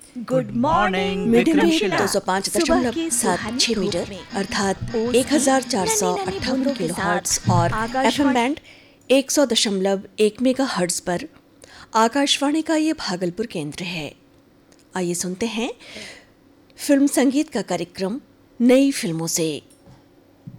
Good morning medium wave Vikramshila. 205.76 metre अर्थात 1458 kilohertz और FM band 100.1 megahertz पर आकाशवाणी का ये भागलपुर केंद्र है। आइए सुनते हैं फिल्म संगीत का कार्यक्रम नई फिल्मों से।